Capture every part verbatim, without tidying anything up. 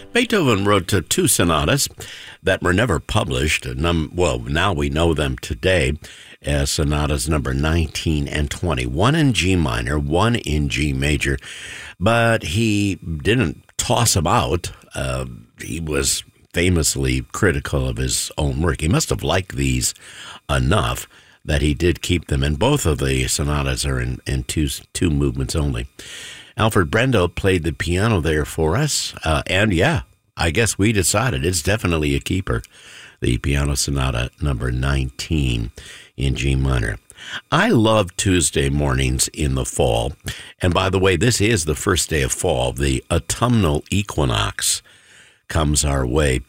Beethoven wrote uh, two sonatas that were never published. Num- well, now we know them today as sonatas number nineteen and twenty. One in G minor, one in G major. But he didn't toss them out. Uh, he was famously critical of his own work. He must have liked these enough that he did keep them. And both of the sonatas are in, in two, two movements only. Alfred Brendel played the piano there for us. Uh, and yeah, I guess we decided it's definitely a keeper. The Piano Sonata number nineteen in G minor. I love Tuesday mornings in the fall. And by the way, this is the first day of fall. The autumnal equinox comes our way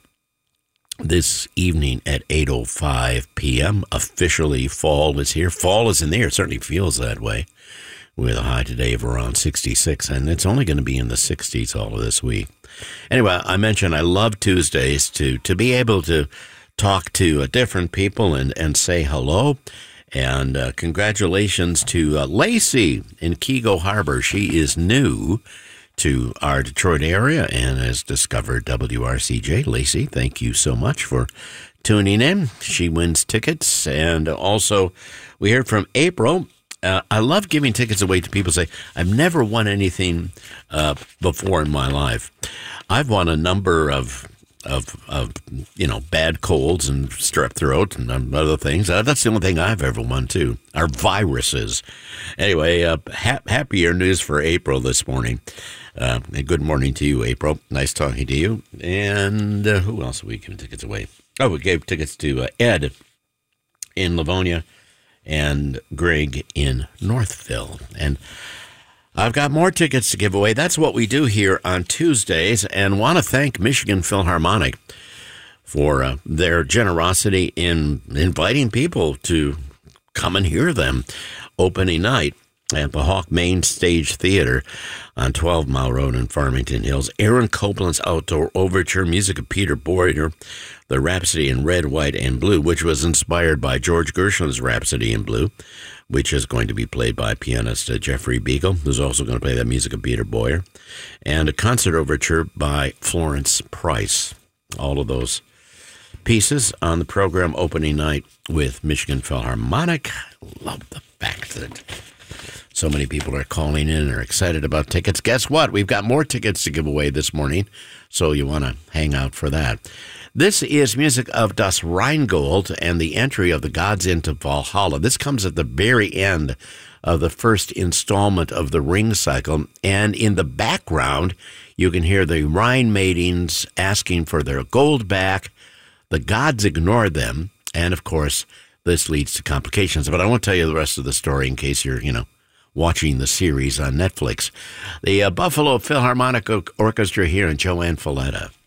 this evening at eight oh five p.m. Officially, fall is here. Fall is in the air. It certainly feels that way, with a high today of around sixty-six, and it's only going to be in the sixties all of this week. Anyway, I mentioned I love Tuesdays to to be able to talk to uh, different people and, and say hello. And uh, congratulations to uh, Lacey in Kego Harbor. She is new to our Detroit area and has discovered W R C J. Lacey, thank you so much for tuning in. She wins tickets. And also, we heard from April. Uh, I love giving tickets away to people who say, I've never won anything uh, before in my life. I've won a number of, of, of, you know, bad colds and strep throat and other things. Uh, that's the only thing I've ever won, too, are viruses. Anyway, uh, ha- happier news for April this morning. Uh, and good morning to you, April. Nice talking to you. And uh, who else are we giving tickets away? Oh, we gave tickets to uh, Ed in Livonia and Greg in Northville. And I've got more tickets to give away. That's what we do here on Tuesdays, and want to thank Michigan Philharmonic for uh, their generosity in inviting people to come and hear them opening night at the Hawk Main Stage Theater on twelve Mile Road in Farmington Hills. Aaron Copland's Outdoor Overture, music of Peter Boyer, the Rhapsody in Red, White, and Blue, which was inspired by George Gershwin's Rhapsody in Blue, which is going to be played by pianist uh, Jeffrey Beagle, who's also going to play that music of Peter Boyer, and a concert overture by Florence Price. All of those pieces on the program opening night with Michigan Philharmonic. Love the fact that so many people are calling in and are excited about tickets. Guess what? We've got more tickets to give away this morning, so you want to hang out for that. This is music of Das Rheingold and the entry of the Gods into Valhalla. This comes at the very end of the first installment of the Ring Cycle, and in the background, you can hear the Rhine maidens asking for their gold back. The gods ignore them, and of course, this leads to complications. But I won't tell you the rest of the story in case you're, you know, watching the series on Netflix. The uh, Buffalo Philharmonic Orchestra here and Joanne Falletta.